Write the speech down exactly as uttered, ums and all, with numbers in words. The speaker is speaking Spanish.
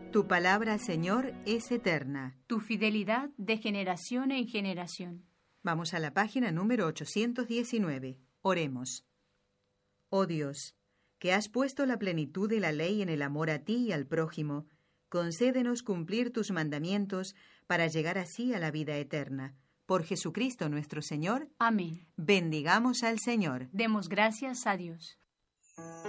Tu palabra, Señor, es eterna. Tu fidelidad de generación en generación. Vamos a la página número ochocientos diecinueve. Oremos. Oh Dios, que has puesto la plenitud de la ley en el amor a ti y al prójimo, concédenos cumplir tus mandamientos para llegar así a la vida eterna. Por Jesucristo nuestro Señor. Amén. Bendigamos al Señor. Demos gracias a Dios.